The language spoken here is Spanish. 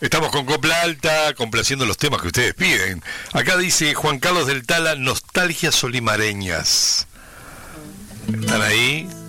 Estamos con Copla Alta, complaciendo los temas que ustedes piden. Acá dice Juan Carlos del Tala, nostalgias solimareñas. ¿Están ahí?